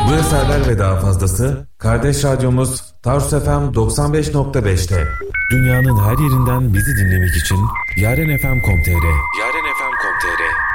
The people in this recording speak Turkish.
Bu eserler ve daha fazlası kardeş radyomuz Tarsus FM 95.5'te. Dünyanın her yerinden bizi dinlemek için yarenfm.com.tr.